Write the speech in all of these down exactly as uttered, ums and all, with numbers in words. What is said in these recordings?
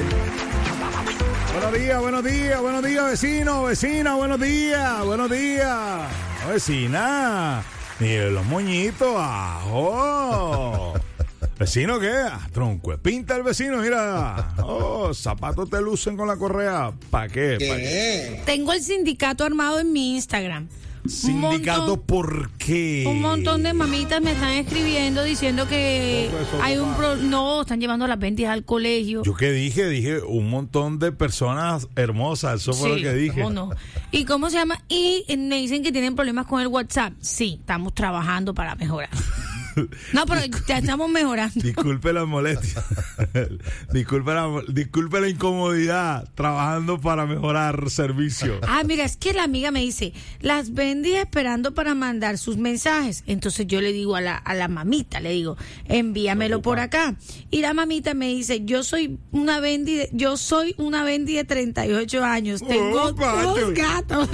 Buenos días, buenos días, buenos días, vecino, vecina, buenos días, buenos días. Vecina, mire los moñitos, ajo. ¿Vecino qué? Tronco, pinta el vecino, mira. Oh, zapatos te lucen con la correa. ¿Para qué? ¿Pa qué? Tengo el sindicato armado en mi Instagram. ¿Sindicato por qué? Un montón de mamitas me están escribiendo diciendo que hay un pro, no, están llevando las ventas al colegio. ¿Yo qué dije? Dije un montón de personas hermosas, eso fue sí, lo que dije. ¿cómo no? ¿Y cómo se llama? Y me dicen que tienen problemas con el WhatsApp. Sí, estamos trabajando para mejorar. No, pero ya estamos mejorando. Disculpe la molestia. disculpe, la, disculpe la incomodidad trabajando para mejorar servicio. Ah, mira, es que la amiga me dice, las vendí esperando para mandar sus mensajes. Entonces yo le digo a la, a la mamita, le digo, envíamelo por acá. Y la mamita me dice, yo soy una vendi de, yo soy una vendi de treinta y ocho años. Tengo oh, dos gatos.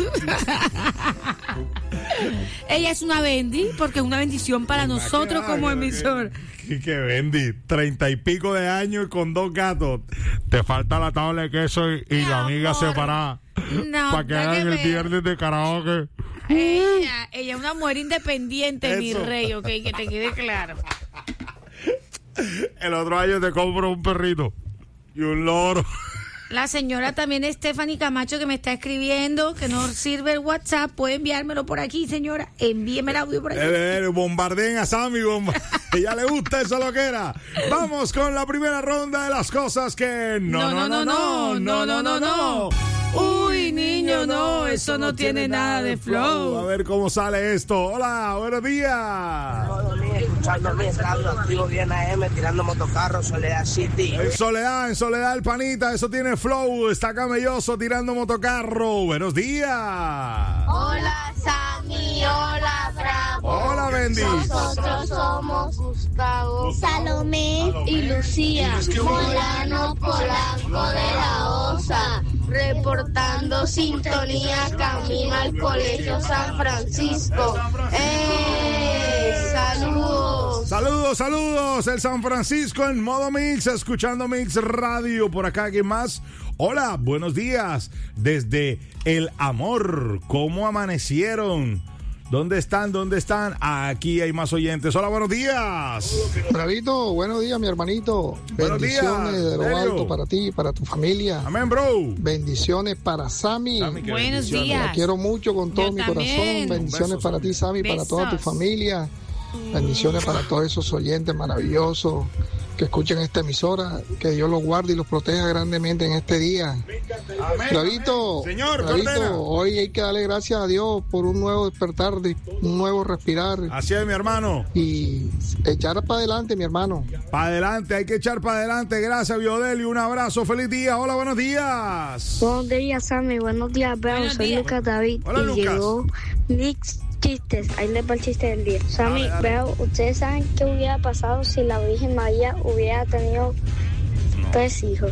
Ella es una bendi porque es una bendición para oh, nosotros como emisor. ¿Qué, qué bendi? Treinta y pico de años y con dos gatos. Te falta la tabla de queso y, y la amiga separada. No, para que hagan el viernes de karaoke. Ella, ella es una mujer independiente, Eso. Mi rey, ok, que te quede claro. El otro año te compro un perrito y un loro. La señora también Stephanie Camacho que me está escribiendo que no sirve el WhatsApp, puede enviármelo por aquí, señora, envíeme el audio por aquí. Eh, eh, bombardeen a Sammy, bomba. Ella le gusta eso lo que era. Vamos con la primera ronda de las cosas que no, no, no, no, no, no, no, no. Uy, niño, no, eso no tiene nada de flow. A ver cómo sale esto. Hola, buenos días. Todos días escuchando mi radio activo bien A M, tirando motocarros, Soledad City. En Soledad, en Soledad el panita, eso tiene flow, está camelloso tirando motocarro. Buenos días. Hola Sammy, hola Bravo. Hola Bendy. Nosotros somos Gustavo, Salomé y Lucía. Molano Polanco de la Osa. Reportando sintonía camino al Colegio San Francisco. ¡Eh! ¡Saludos! Saludos, saludos. El San Francisco en modo Mix, escuchando Mix Radio. Por acá, ¿quién más? Hola, buenos días. Desde El Amor, ¿cómo amanecieron? ¿Dónde están? ¿Dónde están? Aquí hay más oyentes. Hola, buenos días. Bravito, buenos días, mi hermanito. Buenos Bendiciones días, de lo Delio. alto para ti, para tu familia. Amén, bro. Bendiciones para Sammy. Sammy, qué Buenos bendiciones. días. La quiero mucho con todo Yo mi también. corazón. Bendiciones Besos, para ti, Sammy, para toda tu Besos. familia. Bendiciones para todos esos oyentes maravillosos que escuchen esta emisora. Que Dios los guarde y los proteja grandemente en este día. Amén, Bravito, amén. Señor, Bravito, ordena. hoy hay que darle gracias a Dios por un nuevo despertar, de- un nuevo respirar Así es, mi hermano. y echar para adelante, mi hermano. Para adelante, hay que echar para adelante. Gracias, Biodeli. Un abrazo, feliz día. Hola, buenos días. Buenos días, Sammy. Buenos días, Bravo. Buenos Soy días. Lucas David. Hola, y Lucas. llegó Mix Chistes. Ahí les va el chiste del día. Sammy, Dale, dale. Bravo, ¿ustedes saben qué hubiera pasado si la Virgen María hubiera tenido tres hijos?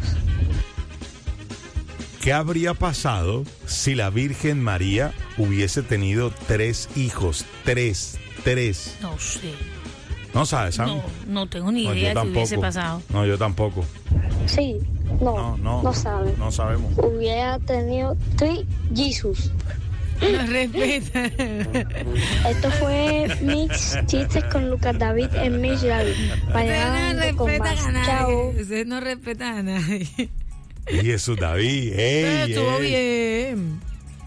¿Qué habría pasado si la Virgen María hubiese tenido tres hijos? Tres, tres. No sé, ¿No sabes, Sam? no, no tengo ni No, yo idea si tampoco. hubiese pasado. No, yo tampoco. Sí, no, No, no. no saben. No sabemos. Hubiera tenido tres Jesus. No respeta. Esto fue Mix Chistes con Lucas David en Mix Radio. Ustedes Vayan no con respetan más. a nadie. Chao. Ustedes no respetan a nadie. Y Jesús David, Pero ey, estuvo ey. bien.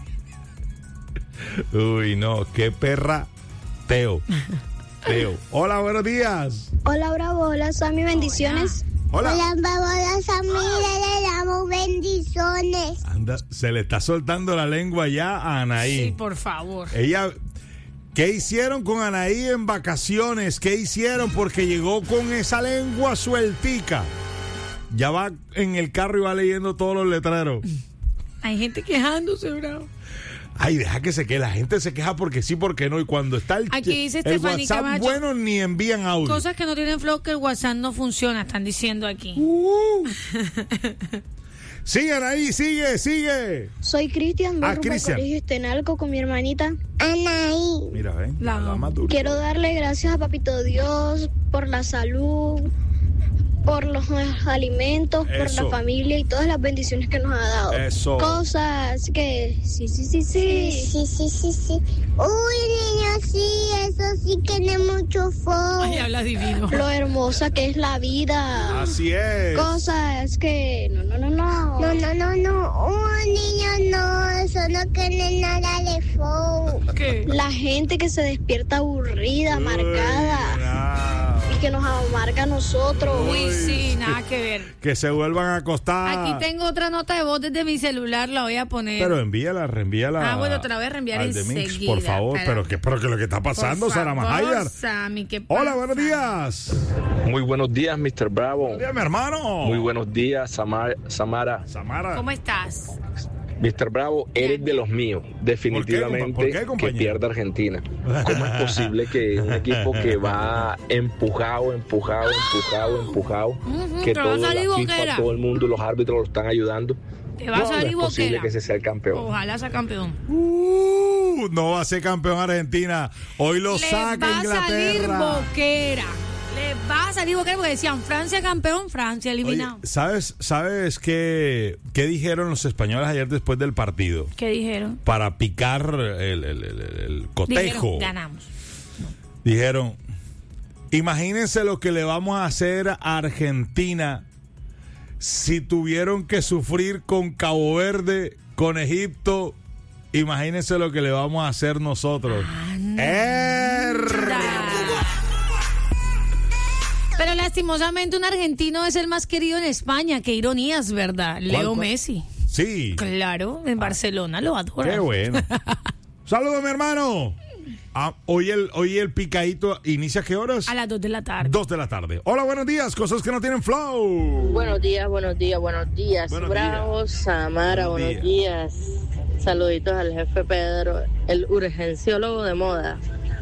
Uy, no, qué perra. Teo. Teo. Hola, buenos días. Hola, Bravo. Hola, Sammy. Bendiciones. Hola. Hola familia, le damos bendiciones. Anda, se le está soltando la lengua ya a Anaí. Sí, por favor. Ella, ¿qué hicieron con Anaí en vacaciones? ¿Qué hicieron? Porque llegó con esa lengua sueltica. Ya va en el carro y va leyendo todos los letreros. Hay gente quejándose, Bravo. Ay, deja que se quede. La gente se queja porque sí, porque no. Y cuando está el, Aquí dice el Stephanie WhatsApp Camacho, bueno, ni envían audio. cosas que no tienen flow, que el WhatsApp no funciona, están diciendo aquí. Uh. Sigue, Anaí, sigue, sigue. Soy Cristian, Ah, vengo para el Cristian. colegio Estenalco con mi hermanita. Anaí. Mira, ven. La la amo. más dura. Quiero darle gracias a Papito Dios por la salud, por los nuevos alimentos, por Eso. la familia y todas las bendiciones que nos ha dado. Eso. Cosas que sí, sí, sí, Sí, sí. sí, sí, sí, sí. Uy, niño, sí, eso sí tiene mucho flow. Ay, habla divino. Lo hermosa que es la vida. Así es. Cosas que no, no, no, no. No, no, no, no. Uy, niño, no, eso no tiene nada de flow. ¿Qué? La gente que se despierta aburrida, amargada Uy, nah. y que nos amarga a nosotros. Uy, sí, nada que ver. Que se vuelvan a acostar. Aquí tengo otra nota de voz desde mi celular, la voy a poner. Pero envíala, reenvíala. Ah, bueno, te la voy a reenviar al de Mix, enseguida. por favor. Espera. Pero qué, pero qué es lo que está pasando, Por Sara favor, Mahayar. Sammy, ¿qué pasa? Hola, buenos días. Muy buenos días, mister Bravo. Buenos días, mi hermano. Muy buenos días, Samar- Samara. Samara. ¿Cómo estás? mister Bravo, eres de los míos. Definitivamente ¿Por qué, que compañero? pierda Argentina. ¿Cómo es posible que un equipo que va empujado, empujado, empujado, empujado, Ujú, que te va a toda salir la boquera. FIFA, todo el mundo, los árbitros lo están ayudando? Te va a No, no salir es posible boquera. que ese sea el campeón. Ojalá sea campeón. Uh, no va a ser campeón Argentina. Hoy lo Le saca va a salir Inglaterra. boquera. Le va a salir boquera porque decían Francia campeón, Francia Oye, eliminado. ¿sabes, sabes qué, qué dijeron los españoles ayer después del partido? ¿Qué dijeron? Para picar el, el, el- el cotejo. Dijeron, ganamos. Dijeron, imagínense lo que le vamos a hacer a Argentina si tuvieron que sufrir con Cabo Verde, con Egipto. Imagínense lo que le vamos a hacer nosotros. Erra. Pero lastimosamente un argentino es el más querido en España. Qué ironías, ¿verdad? Leo cuál? Messi. Sí, Claro, en Barcelona lo adora. qué bueno. Saludos, mi hermano. Ah, hoy, el, hoy el picadito inicia, ¿a qué horas? A las dos de la tarde. Dos de la tarde. Hola, buenos días. Cosas que no tienen flow. Buenos días, buenos días, buenos días. Buenos Bravo, Samara, Buenos buenos días. Saluditos al jefe Pedro, el urgenciólogo de moda.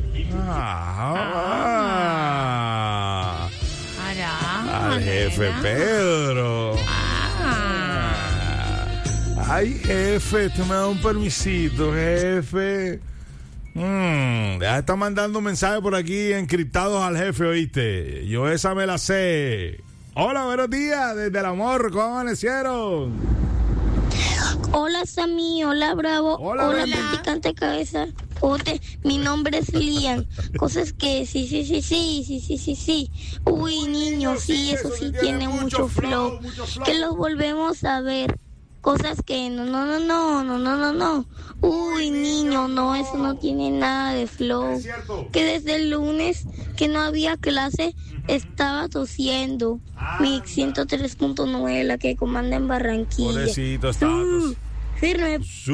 Ah, Ará, al jefe nena. Pedro. Ah. Ay, jefe, tú me das un permisito, jefe. Mm, ya está mandando un mensaje por aquí encriptados al jefe, ¿oíste? Yo esa me la sé. Hola, buenos días, desde el amor, ¿cómo amanecieron? Hola, Sammy. Hola, Bravo. Hola, Hola, Brenda. practicante cabeza. Ote, mi nombre es Lian. Cosas que sí, sí, sí, sí, sí, sí, sí, sí. Uy, niño, sí, eso sí tiene mucho flow. Que lo volvemos a ver. Cosas que no, no, no, no, no, no, no, no. Uy, niño, no, eso no tiene nada de flow. Que desde el lunes que no había clase estaba tosiendo. Mi ciento tres punto nueve, la que comanda en Barranquilla. Pobrecito, estaba tos- Uh, firme. Sí.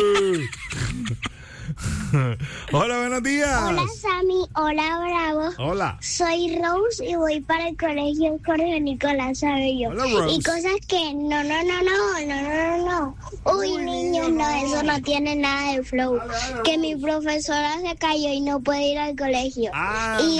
Hola, buenos días. Hola, Sammy. Hola, Bravo. Hola. Soy Rose y voy para el colegio Jorge Nicolás Abello. Hola, Rose. Y cosas que no, no, no, no, no, no, no, no. Uy, niños, no, eso no tiene nada de flow. Que mi profesora se cayó y no puede ir al colegio. Ah. Y